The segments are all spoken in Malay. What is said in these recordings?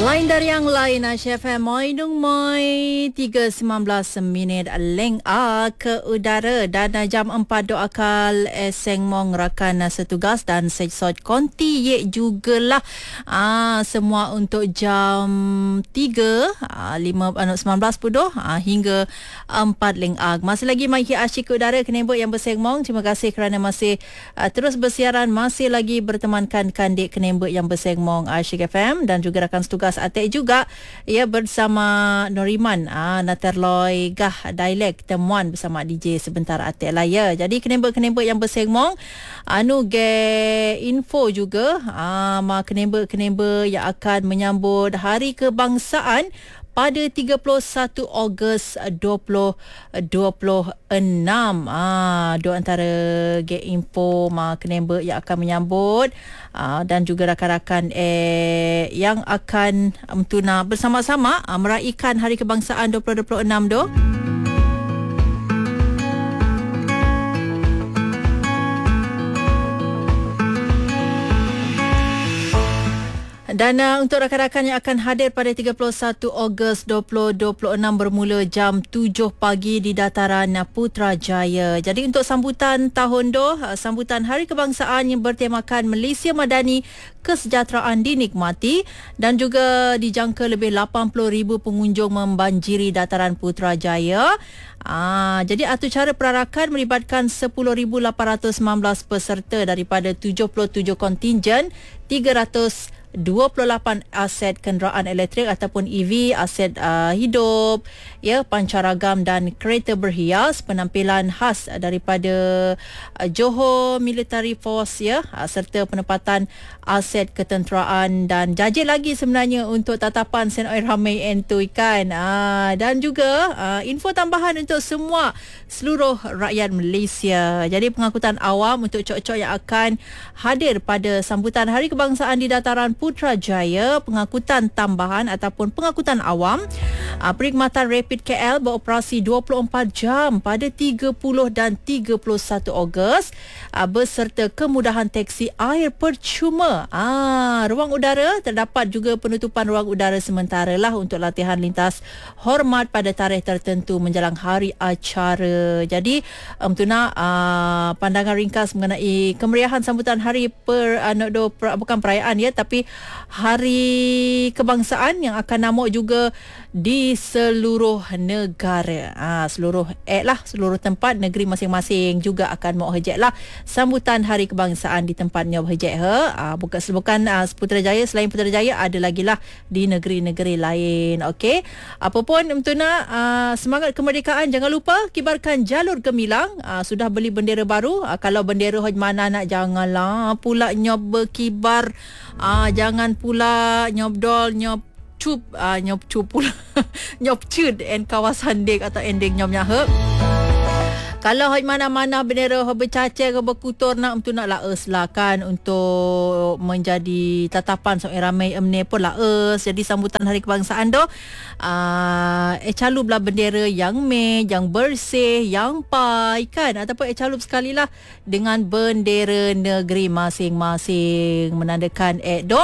Lain dari yang lain, Asia FM Moinung Moi 3.19 minit leng ke udara dan jam 4 doakal Seng Mong rakan setugas dan sejsot konti ye jugalah semua untuk jam 3 19 pudoh hingga 4 leng masih lagi mai asyik ke udara kenembok yang berseng mong. Terima kasih kerana masih terus bersiaran, masih lagi bertemankan kandik kenembok yang berseng mong Asyik FM dan juga rakan setugas Atik juga ya bersama Noriman Naterloy Gah Dialek temuan bersama DJ sebentar Atik lah ya. Jadi kenembok-kenembok yang bersengmong ge info juga kenembok-kenembok yang akan menyambut Hari Kebangsaan pada 31 Ogos 2026. Dua antara get info kenembok yang akan menyambut dan juga rakan-rakan yang akan bersama-sama meraihkan Hari Kebangsaan 2026 tu. Dan untuk rakan-rakan yang akan hadir pada 31 Ogos 2026 bermula jam 7 pagi di dataran Putrajaya. Jadi untuk sambutan tahun sambutan Hari Kebangsaan yang bertemakan Malaysia Madani Kesejahteraan dinikmati dan juga dijangka lebih 80,000 pengunjung membanjiri dataran Putrajaya. Jadi atur cara perarakan melibatkan 10,819 peserta daripada 77 kontingen, 328 aset kenderaan elektrik ataupun EV, aset hidup, pancaragam dan kereta berhias, penampilan khas daripada Johor Military Force serta penempatan aset ketenteraan dan jajik lagi sebenarnya untuk tatapan Sen Air Ramai Entu ikan. Dan juga info tambahan untuk seluruh rakyat Malaysia. Jadi pengangkutan awam untuk cok-cok yang akan hadir pada sambutan Hari Kebangsaan di dataran Putrajaya, pengangkutan tambahan ataupun pengangkutan awam, perkhidmatan Rapid KL beroperasi 24 jam pada 30 dan 31 Ogos beserta kemudahan teksi air percuma. Ruang udara terdapat juga penutupan ruang udara sementara lah untuk latihan lintas hormat pada tarikh tertentu menjelang hari acara. Jadi pandangan ringkas mengenai kemeriahan sambutan hari bukan perayaan tapi Hari Kebangsaan yang akan nampak juga di seluruh negara. Seluruh tempat negeri masing-masing juga akan mau hejek lah sambutan Hari Kebangsaan di tempatnya hejek. Bukan Putrajaya, selain Putrajaya ada lagi lah di negeri-negeri lain. Okey. Apapun semangat kemerdekaan, jangan lupa kibarkan jalur gemilang. Sudah beli bendera baru. Kalau bendera hoj mana nak, janganlah pula nyob berkibar. Jangan pula nyobdol nyop pula nyop cud and kawasan dek atau ending nyop nyahep. Kalau hoi mana-mana bendera hoi bercacar ke berkutur nak laes lah kan untuk menjadi tatapan sampai ramai emne pun laes. Jadi sambutan Hari Kebangsaan tu caluplah bendera yang yang bersih, yang pai kan, ataupun calup sekali lah dengan bendera negeri masing-masing menandakan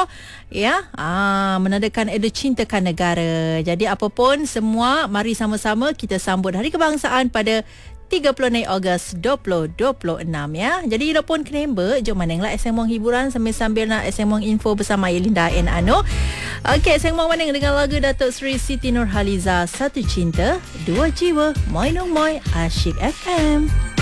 menandakan cintakan negara. Jadi apapun semua, mari sama-sama kita sambut Hari Kebangsaan pada 30 Ogos 2026 ya. Jadi ida pun kenembek jom manenglah SMong hiburan sambil nak SMong info bersama Yelinda and Ano. Okey, SMong maneng dengan lagu Datuk Seri Siti Nurhaliza, Satu Cinta Dua Jiwa, Moinung Moi Asyik FM.